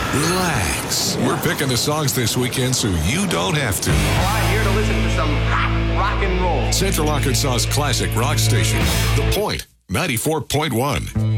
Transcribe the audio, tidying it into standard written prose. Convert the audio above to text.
Relax. We're picking the songs this weekend so you don't have to. Oh, I'm here to listen to some hot rock and roll. Central Arkansas's classic rock station, The Point, 94.1.